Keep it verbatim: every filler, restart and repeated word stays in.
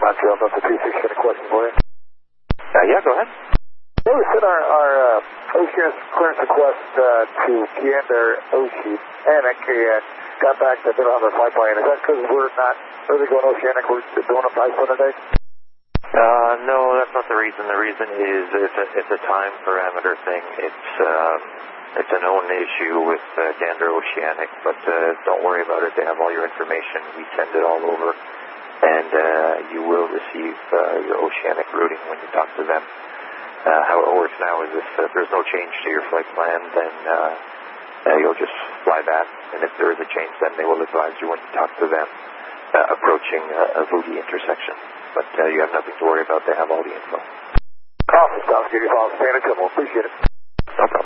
Montreal Delta three six, got a question for you. Uh, yeah, go ahead. Yeah, we sent our, our uh, Oceanic clearance request uh, to Gander Oceanic and got back that they don't have their flight plan. Is that because we're not really going Oceanic, we're doing a five foot a day? Uh, no, that's not the reason. The reason is it's a, it's a time parameter thing. It's, um, it's a known issue with uh, Gander Oceanic, but uh, don't worry about it. They have all your information. We send it all over, and uh, you will receive uh, your Oceanic routing when you talk to them. Uh, how it works now is if uh, there's no change to your flight plan, then uh, uh, you'll just fly back, and if there is a change, then they will advise you when you talk to them uh, approaching uh, a Vugi intersection. But uh, you have nothing to worry about. They have all the info. Awesome. Sounds good. You're following standard. We'll appreciate it. No problem.